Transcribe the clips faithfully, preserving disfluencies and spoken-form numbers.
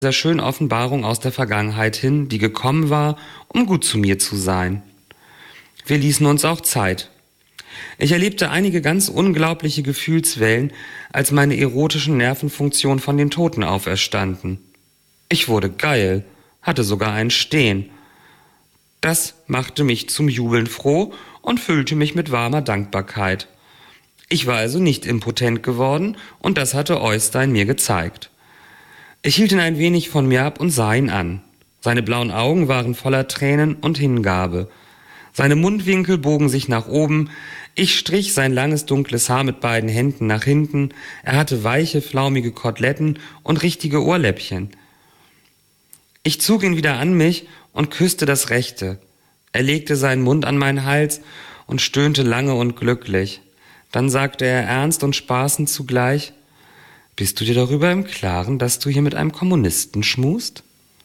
dieser schönen Offenbarung aus der Vergangenheit hin, die gekommen war, um gut zu mir zu sein. Wir ließen uns auch Zeit. Ich erlebte einige ganz unglaubliche Gefühlswellen, als meine erotischen Nervenfunktionen von den Toten auferstanden. Ich wurde geil, hatte sogar ein Stehen. Das machte mich zum Jubeln froh und füllte mich mit warmer Dankbarkeit. Ich war also nicht impotent geworden, und das hatte Oystein mir gezeigt. Ich hielt ihn ein wenig von mir ab und sah ihn an. Seine blauen Augen waren voller Tränen und Hingabe. Seine Mundwinkel bogen sich nach oben. Ich strich sein langes, dunkles Haar mit beiden Händen nach hinten. Er hatte weiche, flaumige Koteletten und richtige Ohrläppchen. Ich zog ihn wieder an mich und küsste das Rechte. Er legte seinen Mund an meinen Hals und stöhnte lange und glücklich. Dann sagte er ernst und spaßend zugleich: »Bist du dir darüber im Klaren, dass du hier mit einem Kommunisten schmust?«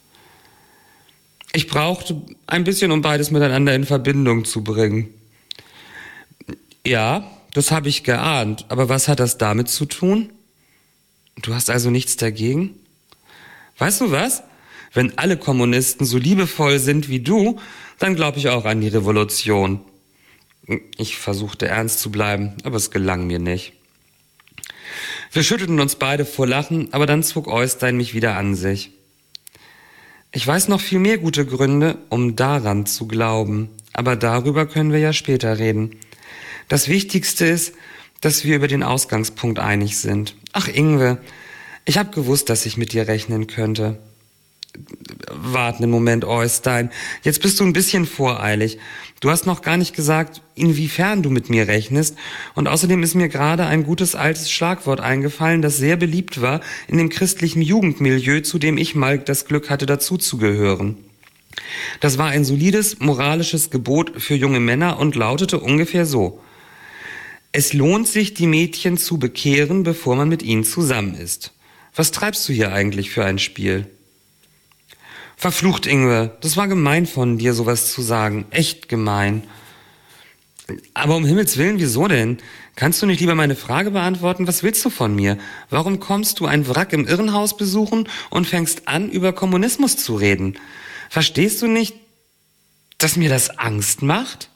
Ich brauchte ein bisschen, um beides miteinander in Verbindung zu bringen. »Ja, das habe ich geahnt, aber was hat das damit zu tun?« »Du hast also nichts dagegen?« »Weißt du was? Wenn alle Kommunisten so liebevoll sind wie du, dann glaube ich auch an die Revolution.« Ich versuchte ernst zu bleiben, aber es gelang mir nicht. Wir schüttelten uns beide vor Lachen, aber dann zog Oystein mich wieder an sich. Ich weiß noch viel mehr gute Gründe, um daran zu glauben, aber darüber können wir ja später reden. Das Wichtigste ist, dass wir über den Ausgangspunkt einig sind. Ach, Ingwe, ich habe gewusst, dass ich mit dir rechnen könnte. Warte einen Moment, Oystein, jetzt bist du ein bisschen voreilig. Du hast noch gar nicht gesagt, inwiefern du mit mir rechnest, und außerdem ist mir gerade ein gutes altes Schlagwort eingefallen, das sehr beliebt war in dem christlichen Jugendmilieu, zu dem ich mal das Glück hatte, dazuzugehören. Das war ein solides, moralisches Gebot für junge Männer und lautete ungefähr so: Es lohnt sich, die Mädchen zu bekehren, bevor man mit ihnen zusammen ist. Was treibst du hier eigentlich für ein Spiel? Verflucht, Ingwe, das war gemein von dir, sowas zu sagen. Echt gemein. Aber um Himmels Willen, wieso denn? Kannst du nicht lieber meine Frage beantworten? Was willst du von mir? Warum kommst du ein Wrack im Irrenhaus besuchen und fängst an, über Kommunismus zu reden? Verstehst du nicht, dass mir das Angst macht?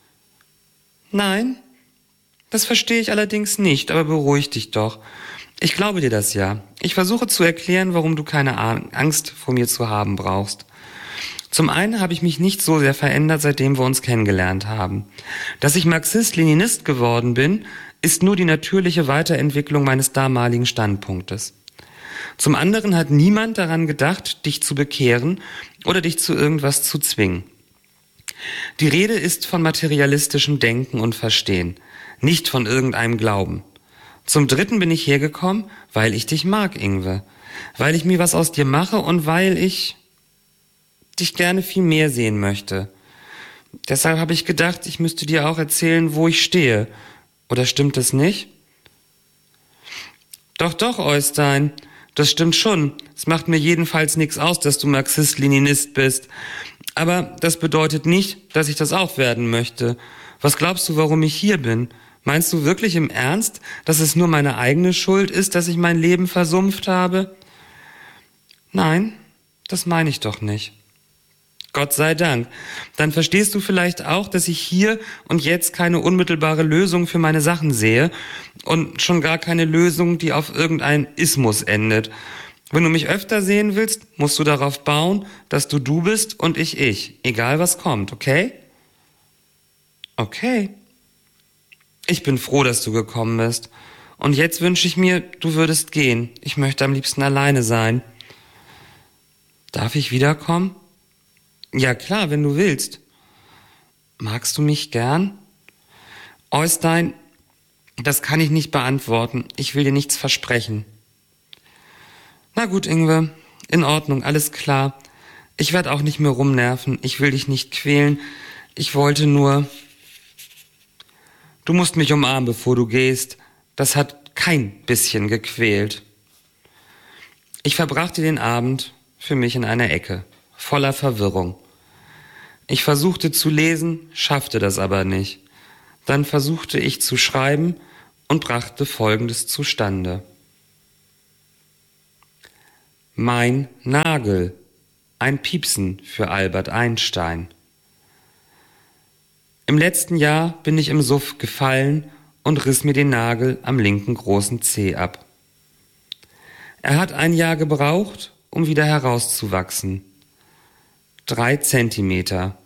Nein, das verstehe ich allerdings nicht, aber beruhig dich doch. Ich glaube dir das ja. Ich versuche zu erklären, warum du keine Angst vor mir zu haben brauchst. Zum einen habe ich mich nicht so sehr verändert, seitdem wir uns kennengelernt haben. Dass ich Marxist-Leninist geworden bin, ist nur die natürliche Weiterentwicklung meines damaligen Standpunktes. Zum anderen hat niemand daran gedacht, dich zu bekehren oder dich zu irgendwas zu zwingen. Die Rede ist von materialistischem Denken und Verstehen, nicht von irgendeinem Glauben. Zum Dritten bin ich hergekommen, weil ich dich mag, Ingwe. Weil ich mir was aus dir mache und weil ich dich gerne viel mehr sehen möchte. Deshalb habe ich gedacht, ich müsste dir auch erzählen, wo ich stehe. Oder stimmt das nicht? Doch, doch, Oystein, das stimmt schon. Es macht mir jedenfalls nichts aus, dass du Marxist-Leninist bist. Aber das bedeutet nicht, dass ich das auch werden möchte. Was glaubst du, warum ich hier bin? Meinst du wirklich im Ernst, dass es nur meine eigene Schuld ist, dass ich mein Leben versumpft habe? Nein, das meine ich doch nicht. Gott sei Dank. Dann verstehst du vielleicht auch, dass ich hier und jetzt keine unmittelbare Lösung für meine Sachen sehe und schon gar keine Lösung, die auf irgendein Ismus endet. Wenn du mich öfter sehen willst, musst du darauf bauen, dass du du bist und ich ich, egal was kommt, okay? Okay. Ich bin froh, dass du gekommen bist. Und jetzt wünsche ich mir, du würdest gehen. Ich möchte am liebsten alleine sein. Darf ich wiederkommen? Ja klar, wenn du willst. Magst du mich gern? Oystein, das kann ich nicht beantworten. Ich will dir nichts versprechen. Na gut, Ingwe, in Ordnung, alles klar. Ich werde auch nicht mehr rumnerven. Ich will dich nicht quälen. Ich wollte nur... Du musst mich umarmen, bevor du gehst. Das hat kein bisschen gequält. Ich verbrachte den Abend für mich in einer Ecke, voller Verwirrung. Ich versuchte zu lesen, schaffte das aber nicht. Dann versuchte ich zu schreiben und brachte Folgendes zustande. Mein Nagel. Ein Piepsen für Albert Einstein. Im letzten Jahr bin ich im Suff gefallen und riss mir den Nagel am linken großen Zeh ab. Er hat ein Jahr gebraucht, um wieder herauszuwachsen. Drei Zentimeter.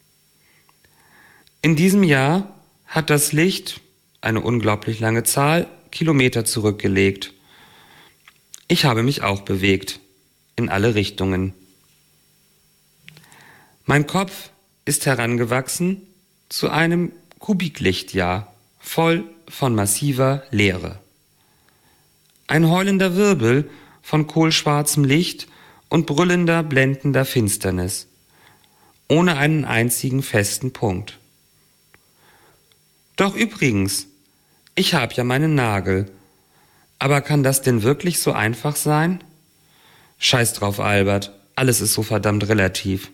In diesem Jahr hat das Licht, eine unglaublich lange Zahl, Kilometer zurückgelegt. Ich habe mich auch bewegt, in alle Richtungen. Mein Kopf ist herangewachsen zu einem Kubiklichtjahr, voll von massiver Leere. Ein heulender Wirbel von kohlschwarzem Licht und brüllender, blendender Finsternis, ohne einen einzigen festen Punkt. Doch übrigens, ich hab ja meinen Nagel. Aber kann das denn wirklich so einfach sein? Scheiß drauf, Albert, alles ist so verdammt relativ.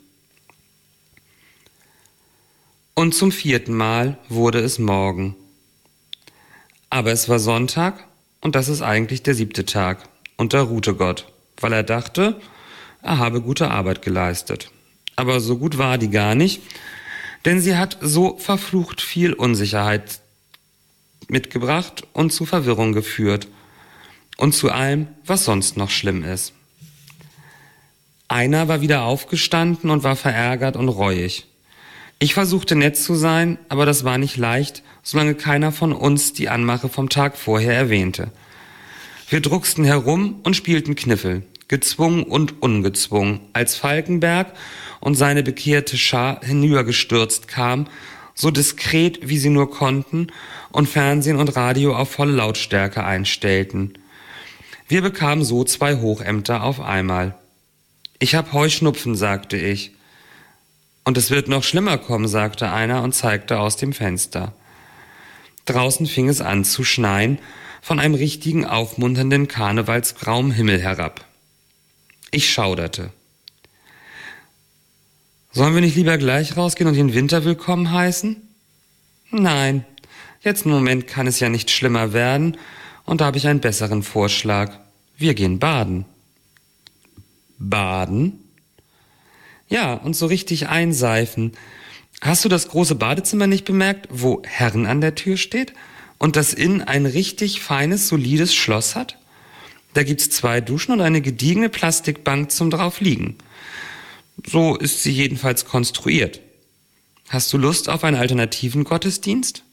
Und zum vierten Mal wurde es Morgen. Aber es war Sonntag und das ist eigentlich der siebte Tag. Und da ruhte Gott, weil er dachte, er habe gute Arbeit geleistet. Aber so gut war die gar nicht, denn sie hat so verflucht viel Unsicherheit mitgebracht und zu Verwirrung geführt und zu allem, was sonst noch schlimm ist. Einer war wieder aufgestanden und war verärgert und reuig. Ich versuchte nett zu sein, aber das war nicht leicht, solange keiner von uns die Anmache vom Tag vorher erwähnte. Wir drucksten herum und spielten Kniffel, gezwungen und ungezwungen, als Falkenberg und seine bekehrte Schar hinübergestürzt kam, so diskret wie sie nur konnten, und Fernsehen und Radio auf volle Lautstärke einstellten. Wir bekamen so zwei Hochämter auf einmal. »Ich hab Heuschnupfen«, sagte ich. »Und es wird noch schlimmer kommen«, sagte einer und zeigte aus dem Fenster. Draußen fing es an zu schneien, von einem richtigen aufmunternden karnevalsgrauem Himmel herab. Ich schauderte. »Sollen wir nicht lieber gleich rausgehen und den Winter willkommen heißen?« »Nein, jetzt im Moment kann es ja nicht schlimmer werden, und da habe ich einen besseren Vorschlag. Wir gehen baden.« »Baden?« »Ja, und so richtig einseifen. Hast du das große Badezimmer nicht bemerkt, wo Herren an der Tür steht und das innen ein richtig feines, solides Schloss hat? Da gibt's zwei Duschen und eine gediegene Plastikbank zum draufliegen. So ist sie jedenfalls konstruiert. Hast du Lust auf einen alternativen Gottesdienst?«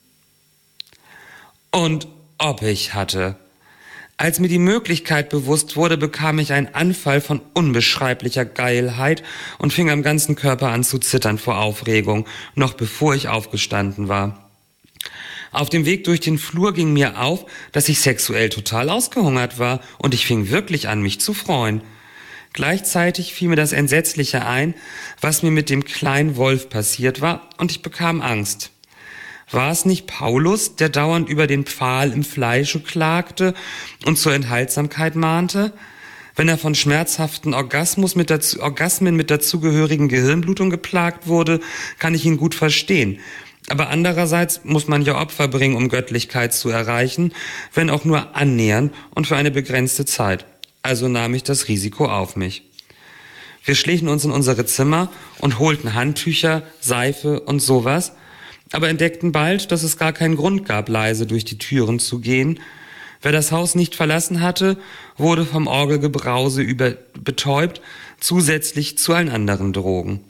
Und ob ich hatte. Als mir die Möglichkeit bewusst wurde, bekam ich einen Anfall von unbeschreiblicher Geilheit und fing am ganzen Körper an zu zittern vor Aufregung, noch bevor ich aufgestanden war. Auf dem Weg durch den Flur ging mir auf, dass ich sexuell total ausgehungert war, und ich fing wirklich an, mich zu freuen. Gleichzeitig fiel mir das Entsetzliche ein, was mir mit dem kleinen Wolf passiert war, und ich bekam Angst. War es nicht Paulus, der dauernd über den Pfahl im Fleische klagte und zur Enthaltsamkeit mahnte? Wenn er von schmerzhaften Orgasmus mit dazu, Orgasmen mit dazugehörigen Gehirnblutung geplagt wurde, kann ich ihn gut verstehen. Aber andererseits muss man ja Opfer bringen, um Göttlichkeit zu erreichen, wenn auch nur annähernd und für eine begrenzte Zeit. Also nahm ich das Risiko auf mich. Wir schlichen uns in unsere Zimmer und holten Handtücher, Seife und sowas, aber entdeckten bald, dass es gar keinen Grund gab, leise durch die Türen zu gehen. Wer das Haus nicht verlassen hatte, wurde vom Orgelgebrause über betäubt, zusätzlich zu allen anderen Drogen.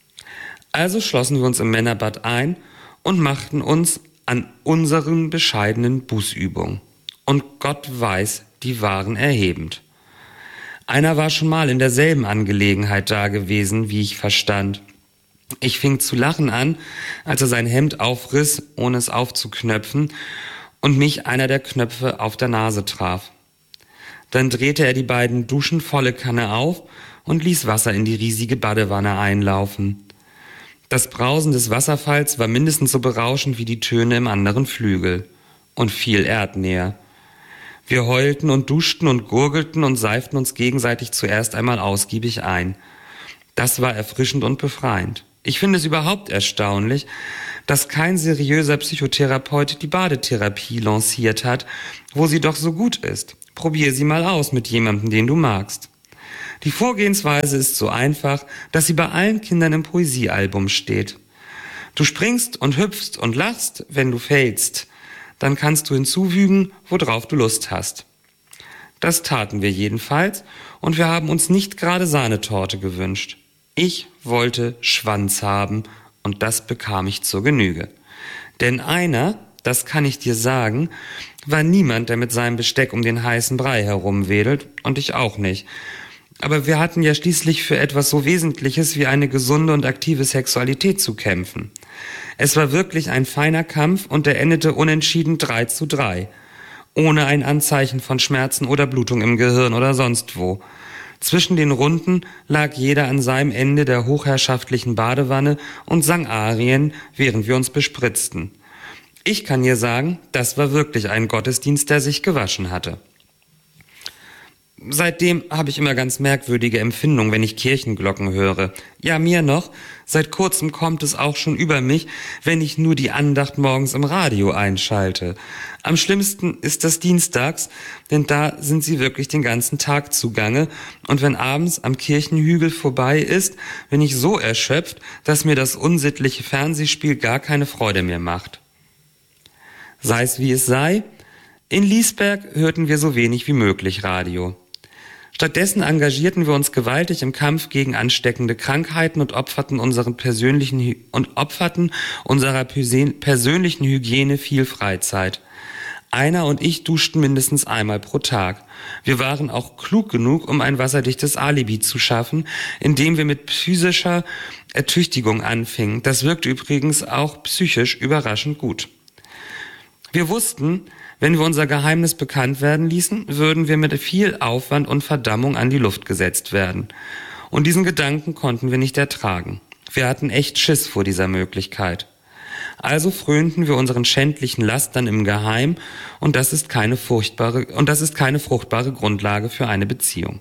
Also schlossen wir uns im Männerbad ein und machten uns an unseren bescheidenen Bußübungen. Und Gott weiß, die waren erhebend. Einer war schon mal in derselben Angelegenheit da gewesen, wie ich verstand. Ich fing zu lachen an, als er sein Hemd aufriss, ohne es aufzuknöpfen, und mich einer der Knöpfe auf der Nase traf. Dann drehte er die beiden Duschen volle Kanne auf und ließ Wasser in die riesige Badewanne einlaufen. Das Brausen des Wasserfalls war mindestens so berauschend wie die Töne im anderen Flügel und viel erdnäher. Wir heulten und duschten und gurgelten und seiften uns gegenseitig zuerst einmal ausgiebig ein. Das war erfrischend und befreiend. Ich finde es überhaupt erstaunlich, dass kein seriöser Psychotherapeut die Badetherapie lanciert hat, wo sie doch so gut ist. Probier sie mal aus mit jemandem, den du magst. Die Vorgehensweise ist so einfach, dass sie bei allen Kindern im Poesiealbum steht. Du springst und hüpfst und lachst, wenn du fällst. Dann kannst du hinzufügen, worauf du Lust hast. Das taten wir jedenfalls und wir haben uns nicht gerade Sahnetorte gewünscht. Ich wollte Schwanz haben und das bekam ich zur Genüge. Denn einer, das kann ich dir sagen, war niemand, der mit seinem Besteck um den heißen Brei herumwedelt und ich auch nicht. Aber wir hatten ja schließlich für etwas so Wesentliches wie eine gesunde und aktive Sexualität zu kämpfen. Es war wirklich ein feiner Kampf und er endete unentschieden drei zu drei. Ohne ein Anzeichen von Schmerzen oder Blutung im Gehirn oder sonst wo. Zwischen den Runden lag jeder an seinem Ende der hochherrschaftlichen Badewanne und sang Arien, während wir uns bespritzten. Ich kann dir sagen, das war wirklich ein Gottesdienst, der sich gewaschen hatte. Seitdem habe ich immer ganz merkwürdige Empfindungen, wenn ich Kirchenglocken höre. Ja, mir noch. Seit kurzem kommt es auch schon über mich, wenn ich nur die Andacht morgens im Radio einschalte. Am schlimmsten ist das dienstags, denn da sind sie wirklich den ganzen Tag zugange. Und wenn abends am Kirchenhügel vorbei ist, bin ich so erschöpft, dass mir das unsittliche Fernsehspiel gar keine Freude mehr macht. Sei es wie es sei, in Liesberg hörten wir so wenig wie möglich Radio. Stattdessen engagierten wir uns gewaltig im Kampf gegen ansteckende Krankheiten und opferten unseren persönlichen und opferten unserer persönlichen Hygiene viel Freizeit. Einer und ich duschten mindestens einmal pro Tag. Wir waren auch klug genug, um ein wasserdichtes Alibi zu schaffen, indem wir mit physischer Ertüchtigung anfingen. Das wirkte übrigens auch psychisch überraschend gut. Wir wussten, wenn wir unser Geheimnis bekannt werden ließen, würden wir mit viel Aufwand und Verdammung an die Luft gesetzt werden. Und diesen Gedanken konnten wir nicht ertragen. Wir hatten echt Schiss vor dieser Möglichkeit. Also frönten wir unseren schändlichen Lastern im Geheim und das ist keine furchtbare, und das ist keine fruchtbare Grundlage für eine Beziehung.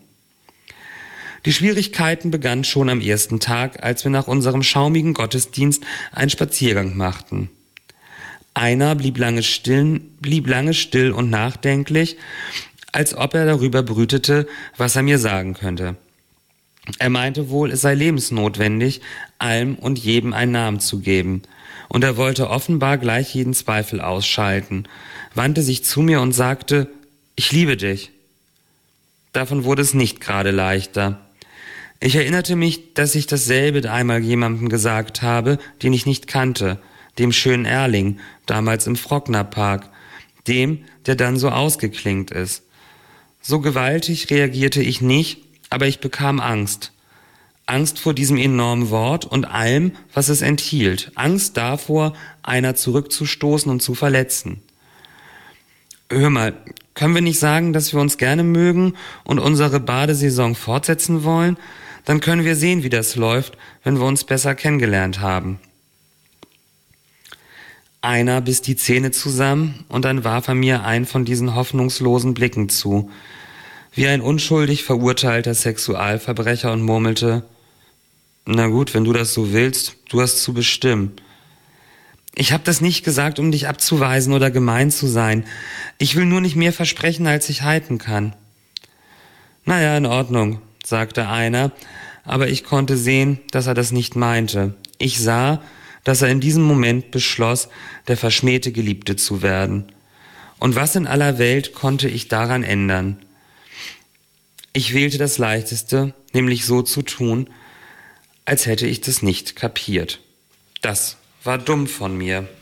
Die Schwierigkeiten begannen schon am ersten Tag, als wir nach unserem schaumigen Gottesdienst einen Spaziergang machten. Einer blieb lange still, blieb lange still und nachdenklich, als ob er darüber brütete, was er mir sagen könnte. Er meinte wohl, es sei lebensnotwendig, allem und jedem einen Namen zu geben. Und er wollte offenbar gleich jeden Zweifel ausschalten, wandte sich zu mir und sagte, ich liebe dich. Davon wurde es nicht gerade leichter. Ich erinnerte mich, dass ich dasselbe einmal jemandem gesagt habe, den ich nicht kannte, dem schönen Erling, damals im Frocknerpark, dem, der dann so ausgeklingt ist. So gewaltig reagierte ich nicht, aber ich bekam Angst. Angst vor diesem enormen Wort und allem, was es enthielt. Angst davor, einer zurückzustoßen und zu verletzen. Hör mal, können wir nicht sagen, dass wir uns gerne mögen und unsere Badesaison fortsetzen wollen? Dann können wir sehen, wie das läuft, wenn wir uns besser kennengelernt haben. Einer biss die Zähne zusammen und dann warf er mir einen von diesen hoffnungslosen Blicken zu, wie ein unschuldig verurteilter Sexualverbrecher und murmelte, na gut, wenn du das so willst, du hast zu bestimmen. Ich habe das nicht gesagt, um dich abzuweisen oder gemein zu sein. Ich will nur nicht mehr versprechen, als ich halten kann. Naja, in Ordnung, sagte einer, aber ich konnte sehen, dass er das nicht meinte. Ich sah, dass er in diesem Moment beschloss, der verschmähte Geliebte zu werden. Und was in aller Welt konnte ich daran ändern? Ich wählte das Leichteste, nämlich so zu tun, als hätte ich das nicht kapiert. Das war dumm von mir.